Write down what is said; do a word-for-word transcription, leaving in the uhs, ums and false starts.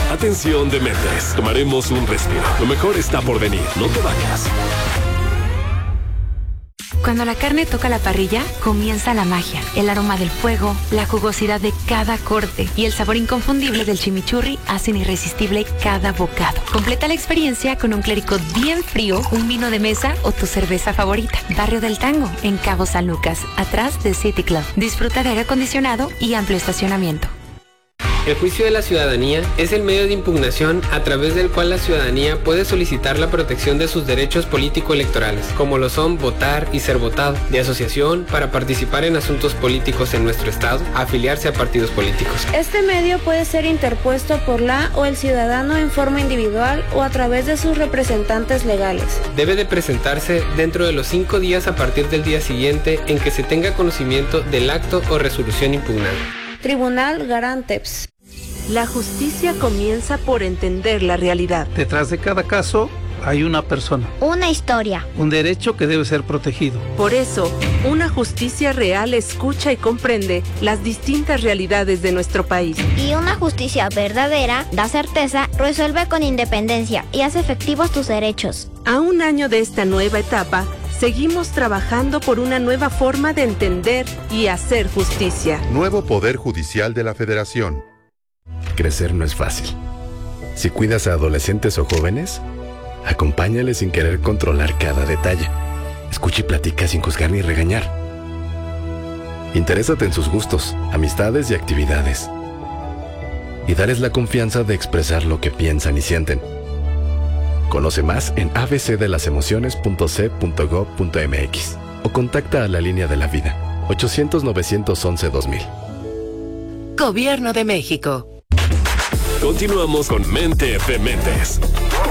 Atención dementes, tomaremos un respiro. Lo mejor está por venir, no te vayas. Cuando la carne toca la parrilla, comienza la magia. El aroma del fuego, la jugosidad de cada corte y el sabor inconfundible del chimichurri hacen irresistible cada bocado. Completa la experiencia con un clericot bien frío, un vino de mesa o tu cerveza favorita. Barrio del Tango, en Cabo San Lucas, atrás de City Club. Disfruta de aire acondicionado y amplio estacionamiento. El juicio de la ciudadanía es el medio de impugnación a través del cual la ciudadanía puede solicitar la protección de sus derechos político-electorales, como lo son votar y ser votado, de asociación para participar en asuntos políticos en nuestro estado, afiliarse a partidos políticos. Este medio puede ser interpuesto por la o el ciudadano en forma individual o a través de sus representantes legales. Debe de presentarse dentro de los cinco días a partir del día siguiente en que se tenga conocimiento del acto o resolución impugnada. Tribunal Garanteps. La justicia comienza por entender la realidad. Detrás de cada caso hay una persona. Una historia. Un derecho que debe ser protegido. Por eso, una justicia real escucha y comprende las distintas realidades de nuestro país. Y una justicia verdadera da certeza, resuelve con independencia y hace efectivos tus derechos. A un año de esta nueva etapa, seguimos trabajando por una nueva forma de entender y hacer justicia. Nuevo Poder Judicial de la Federación. Crecer no es fácil. Si cuidas a adolescentes o jóvenes, acompáñales sin querer controlar cada detalle. Escucha y platica sin juzgar ni regañar. Interésate en sus gustos, amistades y actividades. Y dales la confianza de expresar lo que piensan y sienten. Conoce más en a b c de las emociones punto c punto gob punto m x o contacta a la línea de la vida ochocientos, novecientos once, dos mil. Gobierno de México. Continuamos con Mente de Mentes.